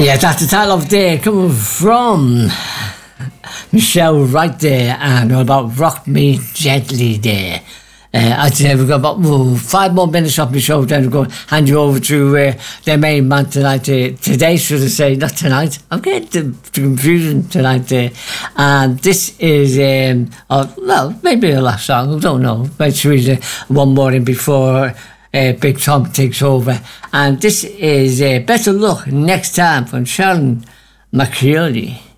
Yeah, that's the title of day coming from Michelle right there, and all about Rock Me Gently there. I'd say we've got about 5 more minutes off my show, then we're going to hand you over to the main man tonight. Today, should I say, not tonight. I'm getting the confusion tonight. And this is, well, maybe a last song, I don't know. But squeeze one more in before Big Tom takes over. And this is Better Luck Next Time from Sharon McCready.